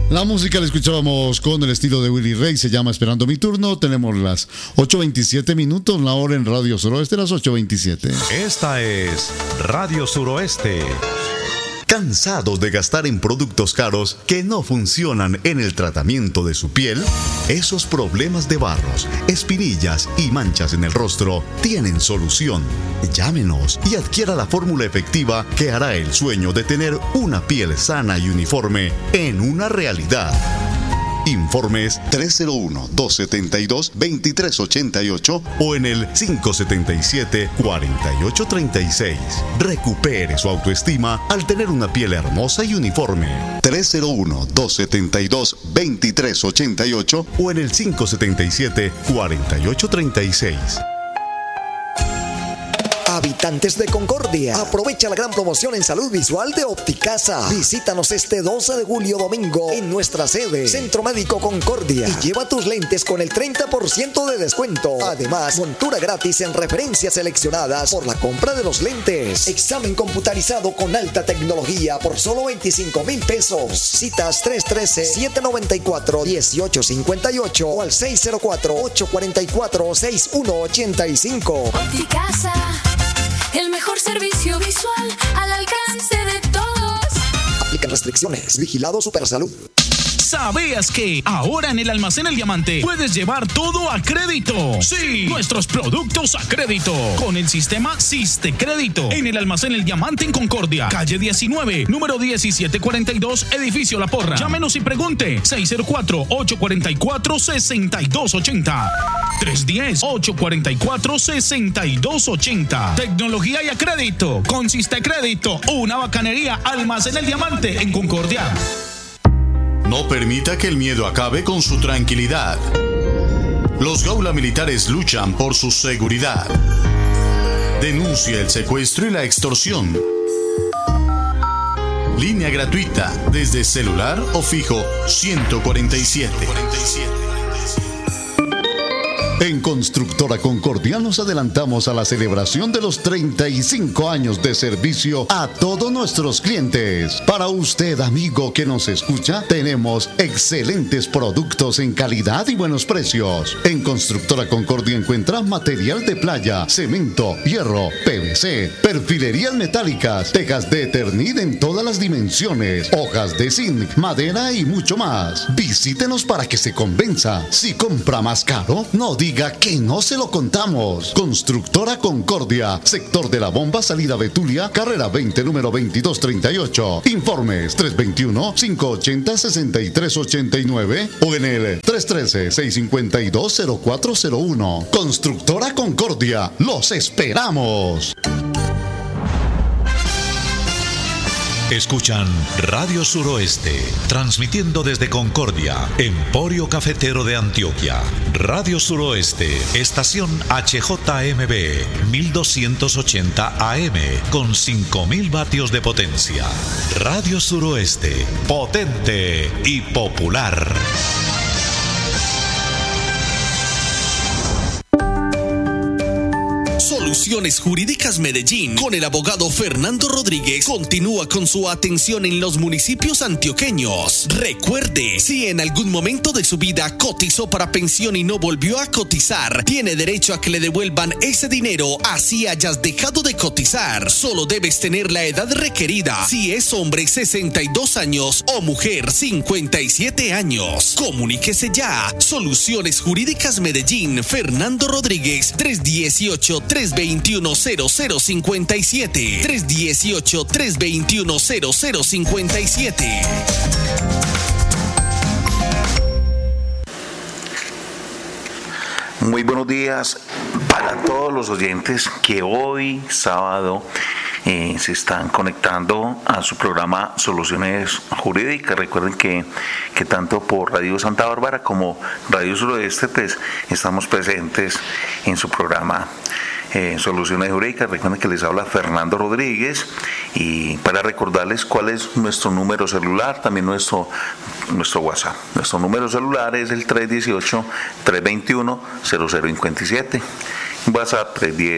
La música la escuchábamos con el estilo de Willy Ray, se llama Esperando mi turno. Tenemos las 8:27 minutos, la hora en Radio Suroeste, las 8:27. Esta es Radio Suroeste. ¿Cansados de gastar en productos caros que no funcionan en el tratamiento de su piel? Esos problemas de barros, espinillas y manchas en el rostro tienen solución. Llámenos y adquiera la fórmula efectiva que hará el sueño de tener una piel sana y uniforme en una realidad. Informes 301-272-2388 o en el 577-4836. Recupere su autoestima al tener una piel hermosa y uniforme. 301-272-2388 o en el 577-4836. Habitantes de Concordia, aprovecha la gran promoción en salud visual de Opticasa. Visítanos este 12 de julio domingo en nuestra sede, Centro Médico Concordia, y lleva tus lentes con el 30% de descuento. Además, montura gratis en referencias seleccionadas por la compra de los lentes. Examen computarizado con alta tecnología por solo 25,000 pesos. Citas 313-794-1858 o al 604-844-6185. Opticasa, el mejor servicio visual al alcance de todos. Aplican restricciones. Vigilado Supersalud. ¿Sabías que ahora en el Almacén El Diamante puedes llevar todo a crédito? Sí, nuestros productos a crédito con el sistema Siste Crédito en el Almacén El Diamante en Concordia, calle 19, número 1742, edificio La Porra. Llámenos y pregunte 604-844-6280. 310-844-6280. Tecnología y a crédito con Siste Crédito, una bacanería. Almacén El Diamante en Concordia. No permita que el miedo acabe con su tranquilidad. Los Gaula Militares luchan por su seguridad. Denuncia el secuestro y la extorsión. Línea gratuita desde celular o fijo 147. En Constructora Concordia nos adelantamos a la celebración de los 35 años de servicio a todos nuestros clientes. Para usted, amigo que nos escucha, tenemos excelentes productos en calidad y buenos precios. En Constructora Concordia encuentra material de playa, cemento, hierro, PVC, perfilerías metálicas, tejas de Eternit en todas las dimensiones, hojas de zinc, madera y mucho más. Visítenos para que se convenza. Si compra más caro, no diga que no se lo contamos. Constructora Concordia, sector de la Bomba, salida Betulia, carrera 20, número 2238. Informes 321-580-6389 o en el 313-652-0401. Constructora Concordia, los esperamos. Escuchan Radio Suroeste, transmitiendo desde Concordia, Emporio Cafetero de Antioquia. Radio Suroeste, estación HJMB, 1280 AM, con 5.000 vatios de potencia. Radio Suroeste, potente y popular. Soluciones Jurídicas Medellín, con el abogado Fernando Rodríguez, continúa con su atención en los municipios antioqueños. Recuerde, si en algún momento de su vida cotizó para pensión y no volvió a cotizar, tiene derecho a que le devuelvan ese dinero así hayas dejado de cotizar. Solo debes tener la edad requerida. Si es hombre, 62 años o mujer, 57 años. Comuníquese ya. Soluciones Jurídicas Medellín, Fernando Rodríguez, 318-321-0057. 318-321-0057. Muy buenos días para todos los oyentes que hoy, sábado, se están conectando a su programa Soluciones Jurídicas. Recuerden que tanto por Radio Santa Bárbara como Radio Suroeste, pues estamos presentes en su programa Soluciones Jurídicas. Recuerden que les habla Fernando Rodríguez, y para recordarles cuál es nuestro número celular, también nuestro WhatsApp. Nuestro número celular es el 318-321-0057 WhatsApp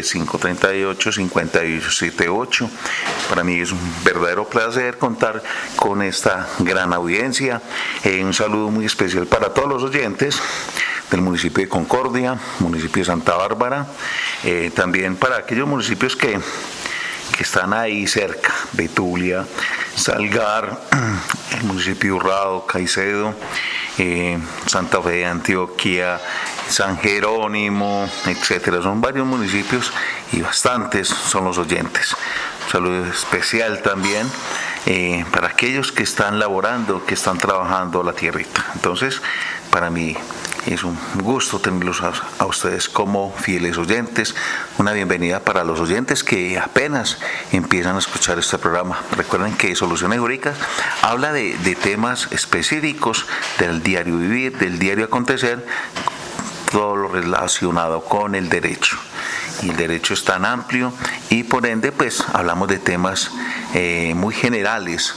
310-538-5878. Para mí es un verdadero placer contar con esta gran audiencia. Un saludo muy especial para todos los oyentes del municipio de Concordia, municipio de Santa Bárbara, también para aquellos municipios que están ahí cerca: Betulia, Salgar, el municipio de Urrao, Caicedo, Santa Fe de Antioquia, San Jerónimo, etcétera. Son varios municipios y bastantes son los oyentes. Un saludo especial también para aquellos que están laborando, que están trabajando la tierrita. Entonces, para mí es un gusto tenerlos a ustedes como fieles oyentes. Una bienvenida para los oyentes que apenas empiezan a escuchar este programa. Recuerden que Soluciones Jurídicas habla de temas específicos del diario vivir, del diario acontecer, todo lo relacionado con el derecho. Y el derecho es tan amplio y por ende pues hablamos de temas muy generales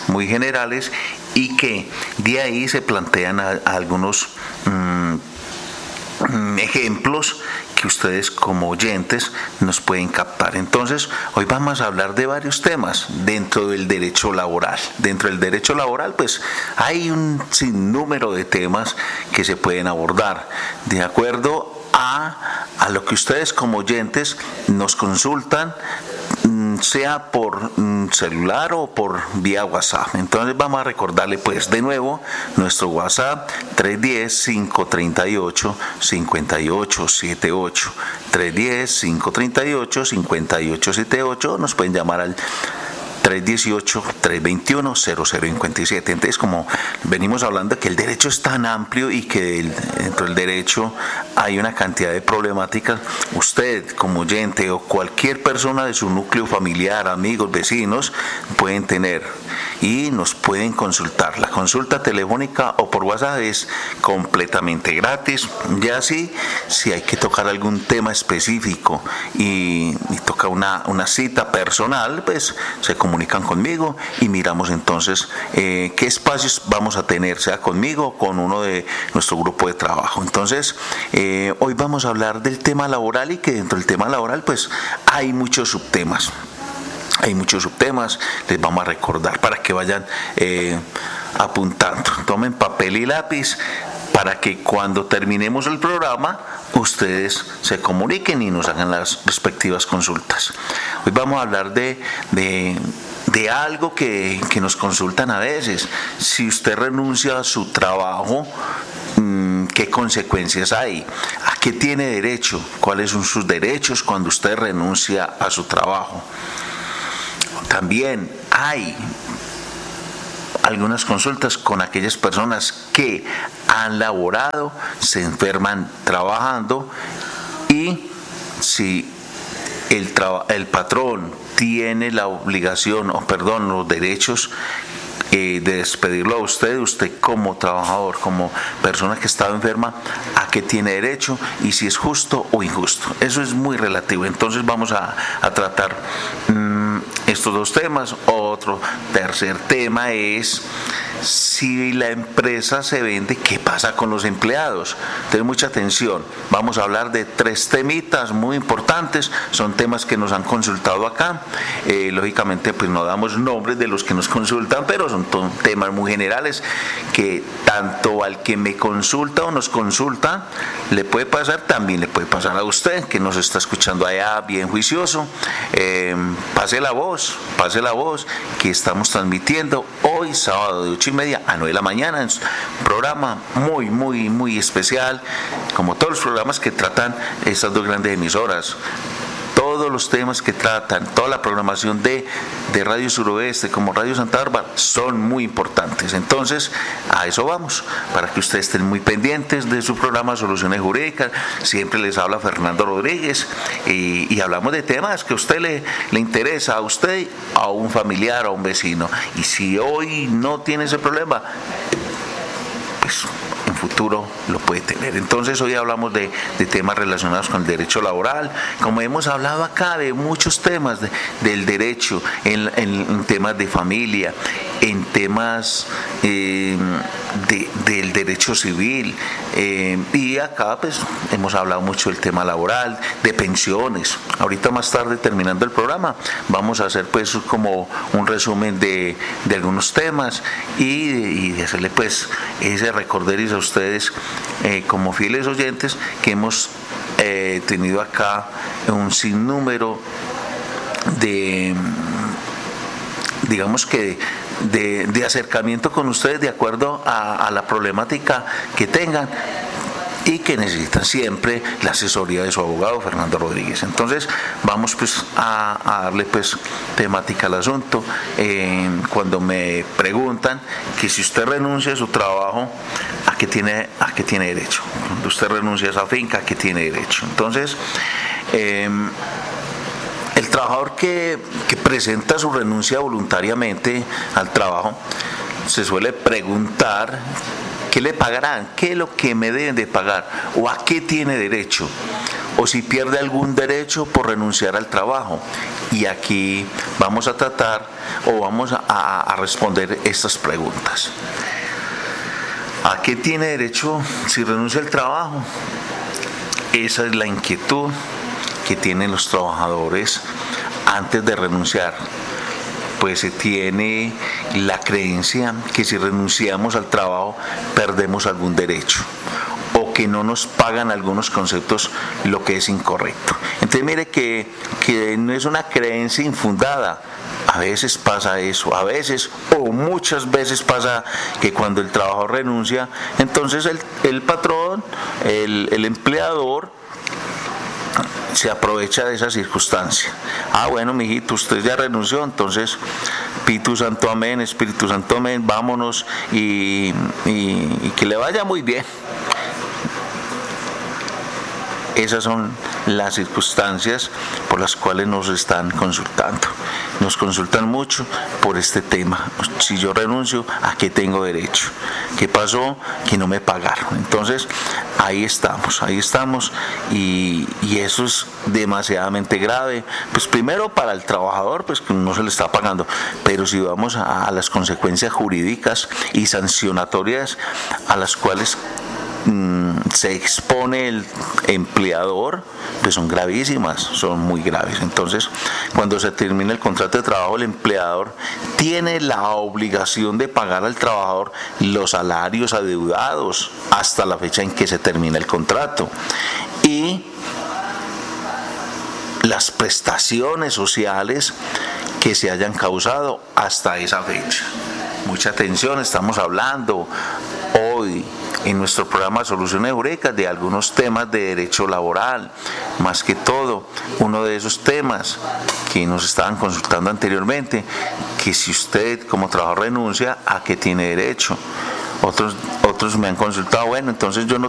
y que de ahí se plantean algunos ejemplos que ustedes como oyentes nos pueden captar. Entonces, hoy vamos a hablar de varios temas dentro del derecho laboral. Dentro del derecho laboral, pues, hay un sinnúmero de temas que se pueden abordar de acuerdo a lo que ustedes como oyentes nos consultan, sea por celular o por vía WhatsApp. Entonces vamos a recordarle pues de nuevo nuestro WhatsApp 310-538-5878, 310-538-5878. Nos pueden llamar al 318-321-0057. Entonces, como venimos hablando de que el derecho es tan amplio y que dentro del derecho hay una cantidad de problemáticas, usted como oyente o cualquier persona de su núcleo familiar, amigos, vecinos, pueden tener y nos pueden consultar. La consulta telefónica o por WhatsApp es completamente gratis. Ya si hay que tocar algún tema específico y toca una cita personal, pues se comunican conmigo y miramos entonces qué espacios vamos a tener, sea conmigo o con uno de nuestro grupo de trabajo. Entonces, hoy vamos a hablar del tema laboral y que dentro del tema laboral pues hay muchos subtemas. Les vamos a recordar para que vayan apuntando. Tomen papel y lápiz para que cuando terminemos el programa ustedes se comuniquen y nos hagan las respectivas consultas. Hoy vamos a hablar de algo que nos consultan a veces. Si usted renuncia a su trabajo, ¿qué consecuencias hay? ¿A qué tiene derecho? ¿Cuáles son sus derechos cuando usted renuncia a su trabajo? También hay algunas consultas con aquellas personas que han laborado, se enferman trabajando y si el patrón tiene la obligación los derechos de despedirlo a usted como trabajador, como persona que estaba enferma, a qué tiene derecho y si es justo o injusto. Eso es muy relativo. Entonces vamos a tratar estos dos temas. Otro tercer tema es si la empresa se vende, ¿qué pasa con los empleados? Ten mucha atención. Vamos a hablar de 3 temitas muy importantes. Son temas que nos han consultado acá. Lógicamente, pues no damos nombres de los que nos consultan, pero son temas muy generales que tanto al que me consulta o nos consulta le puede pasar, también le puede pasar a usted que nos está escuchando allá bien juicioso. Pase la voz que estamos transmitiendo hoy sábado de 8:30 a 9 de la mañana, en un programa muy, muy, muy especial, como todos los programas que tratan estas dos grandes emisoras. Todos los temas que tratan, toda la programación de Radio Suroeste como Radio Santa Bárbara son muy importantes. Entonces, a eso vamos, para que ustedes estén muy pendientes de su programa Soluciones Jurídicas. Siempre les habla Fernando Rodríguez y hablamos de temas que a usted le interesa, a usted, a un familiar, a un vecino. Y si hoy no tiene ese problema, pues futuro lo puede tener. Entonces hoy hablamos de temas relacionados con el derecho laboral, como hemos hablado acá de muchos temas del derecho, en temas de familia, en temas del derecho civil, y acá pues hemos hablado mucho del tema laboral, de pensiones. Ahorita más tarde, terminando el programa, vamos a hacer pues como un resumen de algunos temas y de hacerle pues ese recorderis a ustedes como fieles oyentes, que hemos tenido acá un sinnúmero de, digamos que de acercamiento con ustedes de acuerdo a la problemática que tengan y que necesitan siempre la asesoría de su abogado Fernando Rodríguez. Entonces vamos pues a darle pues temática al asunto. Cuando me preguntan que si usted renuncia a su trabajo, ¿a qué tiene derecho? Cuando usted renuncia a esa finca, ¿a qué tiene derecho? Entonces el trabajador que presenta su renuncia voluntariamente al trabajo se suele preguntar ¿qué le pagarán? ¿Qué es lo que me deben de pagar? ¿O a qué tiene derecho? O si pierde algún derecho por renunciar al trabajo. Y aquí vamos a tratar o vamos a responder estas preguntas. ¿A qué tiene derecho si renuncia al trabajo? Esa es la inquietud que tienen los trabajadores antes de renunciar. Pues se tiene la creencia que si renunciamos al trabajo perdemos algún derecho o que no nos pagan algunos conceptos, lo que es incorrecto. Entonces mire que no es una creencia infundada. A veces pasa eso, a veces o muchas veces pasa que cuando el trabajador renuncia, entonces el patrón, el empleador, se aprovecha de esa circunstancia. Bueno, mijito, usted ya renunció, entonces Espíritu Santo amén, Espíritu Santo amén, vámonos y que le vaya muy bien. Esas son las circunstancias por las cuales nos están consultando. Nos consultan mucho por este tema. Si yo renuncio, ¿a qué tengo derecho? ¿Qué pasó? Que no me pagaron. Entonces, ahí estamos y eso es demasiadamente grave. Pues primero para el trabajador, pues que no se le está pagando, pero si vamos a las consecuencias jurídicas y sancionatorias a las cuales se expone el empleador, pues son gravísimas, son muy graves. Entonces, cuando se termina el contrato de trabajo, el empleador tiene la obligación de pagar al trabajador los salarios adeudados hasta la fecha en que se termina el contrato y las prestaciones sociales que se hayan causado hasta esa fecha. Mucha atención, estamos hablando hoy en nuestro programa Soluciones Jurídicas de algunos temas de derecho laboral. Más que todo, uno de esos temas que nos estaban consultando anteriormente, que si usted como trabajador renuncia, ¿a qué tiene derecho? Otros me han consultado, bueno, entonces yo no